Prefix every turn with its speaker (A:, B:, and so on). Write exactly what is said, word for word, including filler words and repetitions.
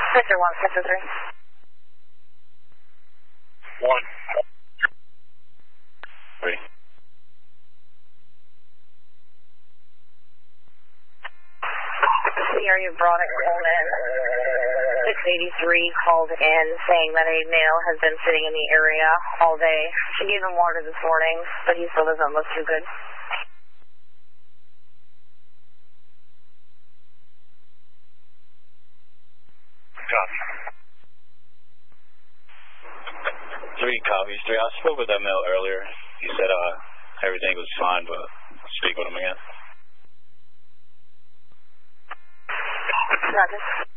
A: Sector one, sector three.
B: One. Three.
A: C R U Broderick Coleman, six eighty-three, called in saying that a male has been sitting in the area all day. She gave him water this morning, but he still doesn't look too good.
B: Copy. Three copies, three. I spoke with that male earlier. He said uh, everything was fine, but I'll speak with him again.
A: Roger.